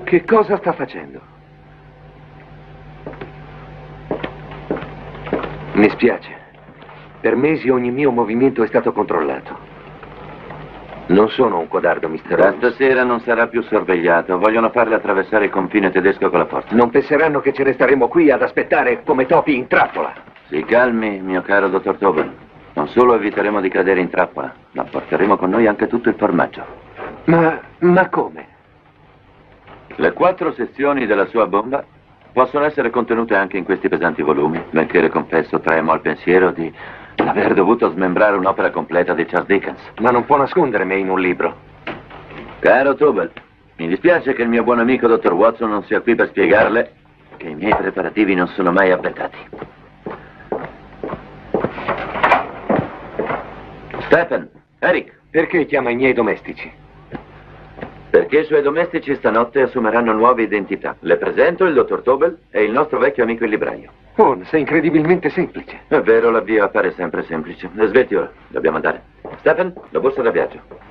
Che cosa sta facendo? Mi spiace. Per mesi ogni mio movimento è stato controllato. Non sono un codardo, Mr. Da Holmes. stasera non sarà più sorvegliato. Vogliono farle attraversare il confine tedesco con la forza. Non penseranno che ce ne staremo qui ad aspettare come topi in trappola. Si calmi, mio caro dottor Tobin. Non solo eviteremo di cadere in trappola, ma porteremo con noi anche tutto il formaggio. Ma come? Le 4 sezioni della sua bomba possono essere contenute anche in questi pesanti volumi, benché le confesso tremo al pensiero di aver dovuto smembrare un'opera completa di Charles Dickens. Ma non può nascondermi in un libro. Caro Tobel, mi dispiace che il mio buon amico dottor Watson non sia qui per spiegarle che i miei preparativi non sono mai avvettati. Stephen, Eric. Perché chiama i miei domestici? Perché i suoi domestici stanotte assumeranno nuove identità. Le presento il dottor Tobel e il nostro vecchio amico il libraio. Oh, sei incredibilmente semplice. È vero, l'avvio appare sempre semplice. Svetti ora, dobbiamo andare. Stephen, la borsa da viaggio.